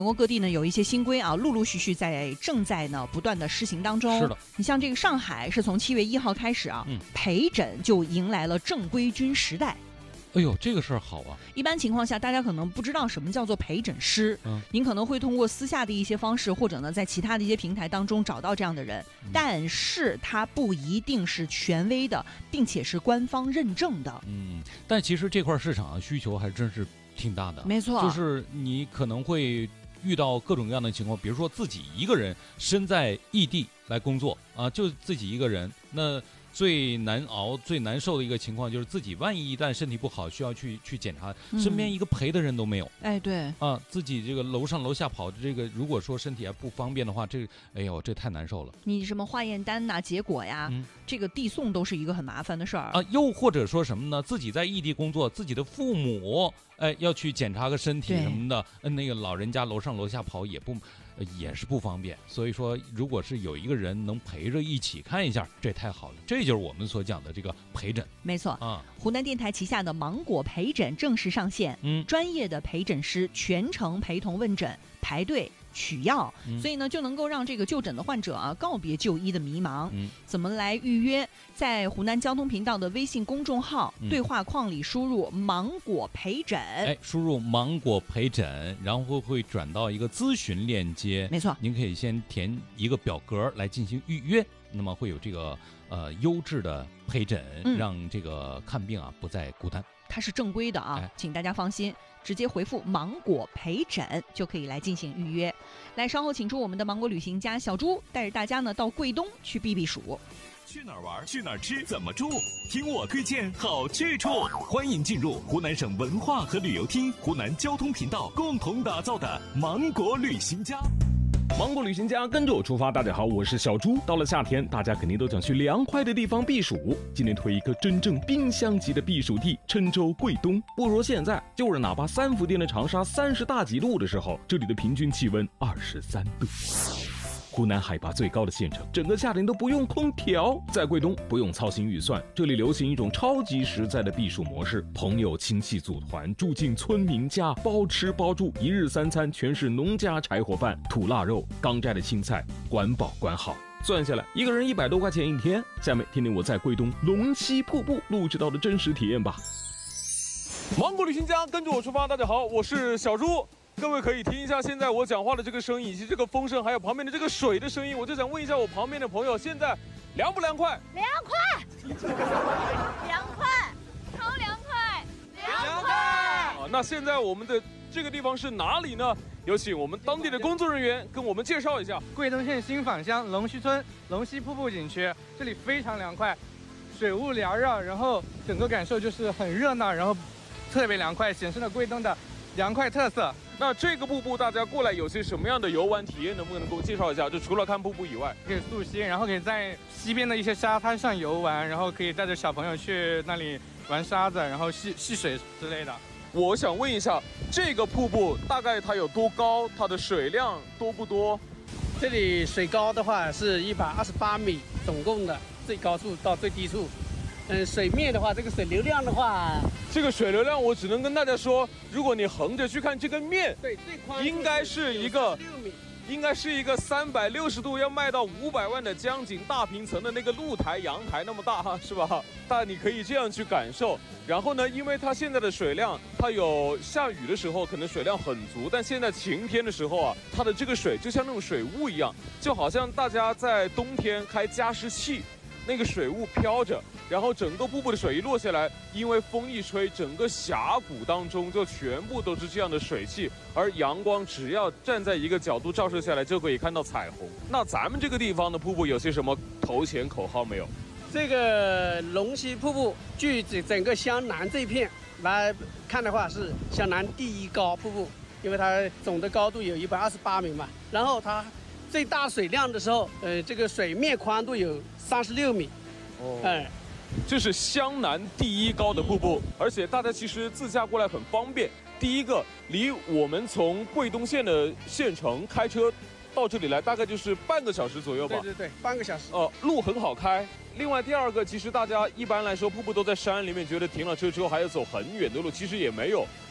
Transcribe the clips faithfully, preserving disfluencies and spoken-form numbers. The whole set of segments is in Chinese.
全国各地呢有一些新规啊，陆陆续续在正在呢不断的施行当中。 是的， 你像这个上海是从七月一号开始啊， 嗯、 陪诊就迎来了正规军时代。 哎呦，这个事儿好啊！ 一般情况下，大家可能不知道什么叫做陪诊师，嗯，您可能会通过私下的一些方式，或者呢在其他的一些平台当中找到这样的人，嗯、但是他不一定是权威的，并且是官方认证的。 嗯，但其实这块市场需求还真是挺大的。 没错， 就是你可能会遇到各种各样的情况，比如说自己一个人身在异地来工作啊，就自己一个人，那最难熬、最难受的一个情况就是自己万一一旦身体不好，需要去去检查， 嗯、 身边一个陪的人都没有。 哎，对啊，自己这个楼上楼下跑，这个如果说身体还不方便的话，这哎呦，这太难受了。 你什么化验单呐、啊、结果呀、嗯，这个递送都是一个很麻烦的事儿啊。又或者说什么呢？自己在异地工作，自己的父母哎要去检查个身体什么的，嗯，那个老人家楼上楼下跑也不。也是不方便，所以说，如果是有一个人能陪着一起看一下，这太好了。这就是我们所讲的这个陪诊。 没错啊， 湖南电台旗下的芒果陪诊正式上线，嗯，专业的陪诊师全程陪同问诊、排队取药，嗯、所以呢，就能够让这个就诊的患者啊告别就医的迷茫。嗯，怎么来预约？在湖南交通频道的微信公众号、嗯、对话框里输入“芒果陪诊”， 哎，输入“芒果陪诊”，然后会转到一个咨询链接。 没错， 您可以先填一个表格来进行预约，那么会有这个呃优质的陪诊，嗯、让这个看病啊不再孤单。 它是正规的啊，哎、请大家放心，直接回复“芒果陪诊”就可以来进行预约。来，稍后请出我们的芒果旅行家小朱，带着大家呢到贵东去避避暑。 去哪儿玩？去哪儿吃？怎么住？听我推荐好去处。欢迎进入湖南省文化和旅游厅、湖南交通频道共同打造的芒果旅行家。 芒果旅行家跟着我出发。大家好，我是小朱。到了夏天，大家肯定都想去凉快的地方避暑。今天推一个真正冰箱级的避暑地——郴州贵东。不如现在，就是哪怕三伏天的长沙三十大几度的时候，这里的平均气温二十三度。湖南海拔最高的县城，整个夏天都不用空调。在贵东不用操心预算，这里流行一种超级实在的避暑模式，朋友亲戚组团住进村民家，包吃包住，一日三餐全是农家柴火饭、土腊肉、刚摘的青菜，管饱管好。算下来一个人一百多块钱一天。下面听听我在贵东龙溪瀑布录制到的真实体验吧。 芒果旅行家跟着我出发。大家好，我是小朱。各位可以听一下现在我讲话的这个声音，以及这个风声，还有旁边的这个水的声音。我就想问一下我旁边的朋友，现在凉不凉快？ 凉快，凉快，超凉快，凉快。 啊，那现在我们的这个地方是哪里呢？有请我们当地的工作人员跟我们介绍一下。 贵东县新坊乡龙溪村龙溪瀑布景区，这里非常凉快，水雾缭绕，然后整个感受就是很热闹，然后特别凉快，显示了贵东的凉快特色。 那这个瀑布大家过来有些什么样的游玩体验，能不能给我介绍一下？就除了看瀑布以外， 可以溯溪，然后可以在溪边的一些沙滩上游玩，然后可以带着小朋友去那里玩沙子，然后戏戏水之类的。 我想问一下，这个瀑布大概它有多高？它的水量多不多？ 这里水高的话是一百二十八米，总共的最高处到最低处。嗯，水面的话，这个水流量的话， 这个水流量我只能跟大家说，如果你横着去看这个面， 对，最宽应该是一个六米，应该是一个三百六十度要卖到五百万的江景大平层的那个露台阳台那么大哈，是吧？但你可以这样去感受。然后呢，因为它现在的水量，它有下雨的时候可能水量很足，但现在晴天的时候啊，它的这个水就像那种水雾一样，就好像大家在冬天开加湿器。那个水雾飘着，然后整个瀑布的水一落下来，因为风一吹，整个峡谷当中就全部都是这样的水汽，而阳光只要站在一个角度照射下来，就可以看到彩虹。那咱们这个地方的瀑布有些什么头衔口号没有？ 这个龙溪瀑布，据整个湘南这一片来看的话，是湘南第一高瀑布，因为它总的高度有一百二十八米嘛，然后它最大水量的时候，呃，这个水面宽度有三十六米， 哦，哎，这是湘南第一高的瀑布，而且大家其实自驾过来很方便。第一个，离我们从贵东县的县城开车到这里来，大概就是半个小时左右吧。 对对对，半个小时。 呃，路很好开。另外，第二个，其实大家一般来说瀑布都在山里面，觉得停了车之后还要走很远的路，其实也没有。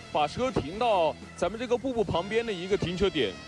把车停到咱们这个瀑布旁边的一个停车点。